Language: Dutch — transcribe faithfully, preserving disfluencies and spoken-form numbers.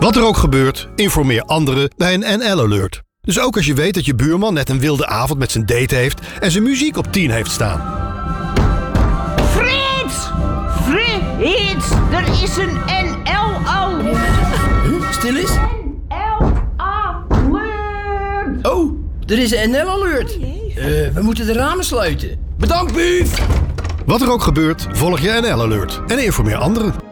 Wat er ook gebeurt, informeer anderen bij een N L-alert. Dus ook als je weet dat je buurman net een wilde avond met zijn date heeft en zijn muziek op tien heeft staan. Frits! Frits! Er is een N L-alert! Huh? Stil eens. N L-alert! Oh, er is een N L-alert. Uh, we moeten de ramen sluiten. Bedankt, Buuf! Wat er ook gebeurt, volg je N L-alert en informeer anderen.